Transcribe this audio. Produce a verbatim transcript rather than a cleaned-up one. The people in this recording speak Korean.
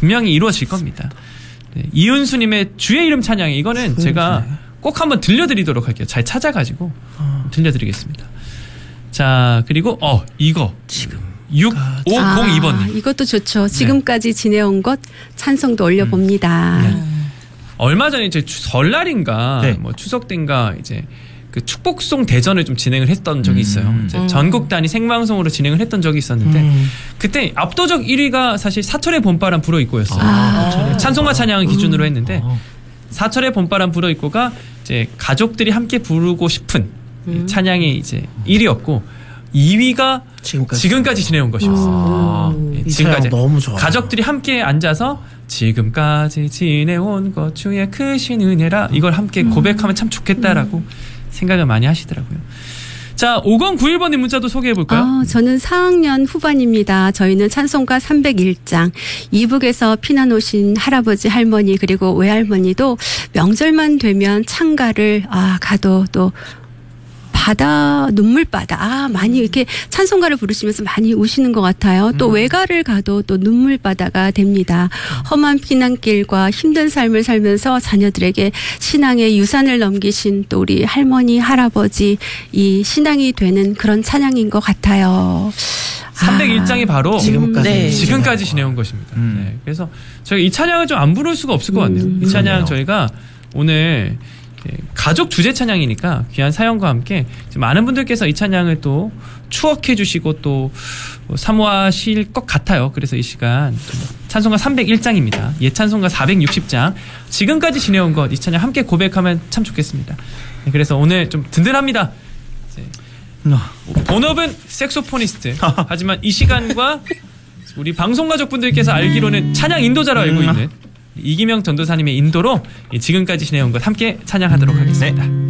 분명히 이루어질 겁니다. 네, 이은수님의 주의 이름 찬양이 이거는 제가 꼭 한번 들려드리도록 할게요. 잘 찾아가지고 어. 들려드리겠습니다. 자, 그리고 어 이거 지금 육오공이 번님. 아, 이것도 좋죠. 지금까지 네. 지내온 것 찬송도 올려봅니다. 음. 네. 얼마 전에 이제 설날인가 네. 뭐 추석 때인가 이제 그 축복송 대전을 좀 진행을 했던 적이 있어요. 음. 이제 전국 단위 생방송으로 진행을 했던 적이 있었는데 음. 그때 압도적 일 위가 사실 사철의 봄바람 불어입고였어요. 아. 찬송가 찬양을 기준으로 했는데 음. 사철의 봄바람 불어입고가 이제 가족들이 함께 부르고 싶은 음. 찬양이 이제 일 위였고 이 위가 지금까지, 지금까지 지내온 것이었어요. 음. 네, 지금까지 너무 좋아요. 가족들이 함께 앉아서 지금까지 지내온 것 주의 크신 은혜라 이걸 함께 고백하면 참 좋겠다라고 음. 생각을 많이 하시더라고요. 자, 오공구일 번님 문자도 소개해 볼까요? 어, 저는 사 학년 후반입니다. 저희는 찬송가 삼백일 장 이북에서 피난 오신 할아버지 할머니 그리고 외할머니도 명절만 되면 창가를 아 가도 또 바다 눈물바다 아 많이 이렇게 찬송가를 부르시면서 많이 우시는 것 같아요. 또 음. 외가를 가도 또 눈물바다가 됩니다. 험한 피난길과 힘든 삶을 살면서 자녀들에게 신앙의 유산을 넘기신 또 우리 할머니 할아버지 이 신앙이 되는 그런 찬양인 것 같아요. 삼백일 장이 아, 바로 지금까지, 네. 지금까지 지내온 것입니다. 음. 네. 그래서 저희가 이 찬양을 좀 안 부를 수가 없을 것 같네요. 음. 이 찬양 음. 저희가 오늘 가족 주제 찬양이니까 귀한 사연과 함께 많은 분들께서 이 찬양을 또 추억해 주시고 또 사모하실 것 같아요. 그래서 이 시간 찬송가 삼백일 장입니다. 옛 찬송가 사백육십 장 지금까지 지내온 것 이 찬양 함께 고백하면 참 좋겠습니다. 그래서 오늘 좀 든든합니다. 본업은 색소포니스트 하지만 이 시간과 우리 방송가족분들께서 알기로는 찬양 인도자로 알고 있는 이기명 전도사님의 인도로 지금까지 지내온 것 함께 찬양하도록 하겠습니다.